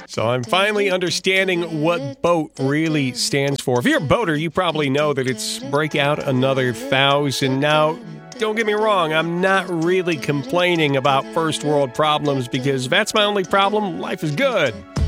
So I'm finally understanding what BOAT really stands for. If you're a boater, you probably know that it's break out another 1,000. Now, don't get me wrong, I'm not really complaining about first world problems because if that's my only problem, life is good.